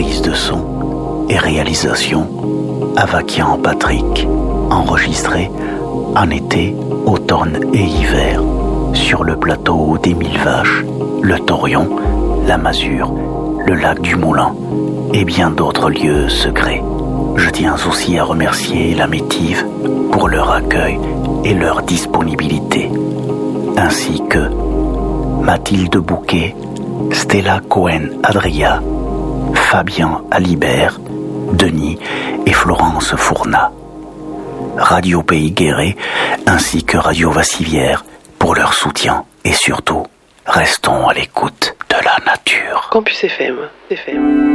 Prise de son et réalisation, Avakian Patrick. Enregistré en été, automne et hiver, sur le plateau des Mille Vaches, le Taurion, la Masure, le lac du Moulin et bien d'autres lieux secrets. Je tiens aussi à remercier la Métive pour leur accueil et leur disponibilité, ainsi que Mathilde Bouquet, Stella Cohen-Adria, Fabien Alibert, Denis et Florence Fournat, Radio Pays Guéret ainsi que Radio Vassivière pour leur soutien et surtout, restons à l'écoute de la nature. Campus FM.